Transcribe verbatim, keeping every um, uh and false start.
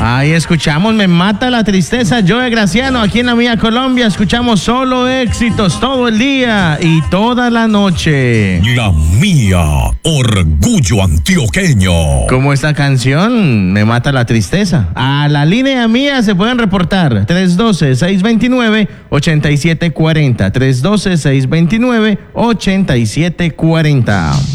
Ahí escuchamos Me Mata la Tristeza, Joe Graciano, aquí en la mía Colombia. Escuchamos solo éxitos todo el día y toda la noche. La mía, orgullo antioqueño. Como esta canción, Me Mata la Tristeza. A la línea mía se pueden reportar tres uno dos, seis dos nueve, ocho siete cuatro cero. tres uno dos, seis dos nueve, ocho siete cuatro cero.